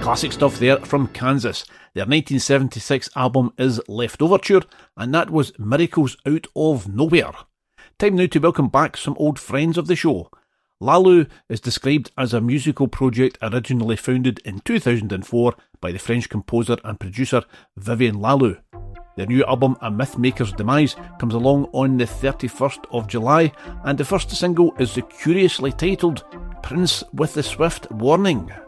Classic stuff there from Kansas. Their 1976 album is Leftoverture, and that was Miracles Out of Nowhere. Time now to welcome back some old friends of the show. Lalo is described as a musical project originally founded in 2004 by the French composer and producer Vivian Lalo. Their new album, A Mythmaker's Demise, comes along on the 31st of July, and the first single is the curiously titled Prince with the Swift Warning.